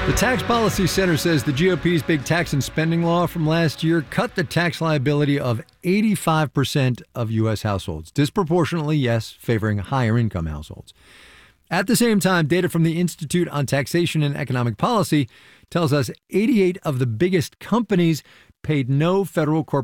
The Tax Policy Center says the GOP's big tax and spending law from last year cut the tax liability of 85% of U.S. households. Disproportionately, yes, favoring higher income households. At the same time, data from the Institute on Taxation and Economic Policy tells us 88 of the biggest companies paid no federal corporate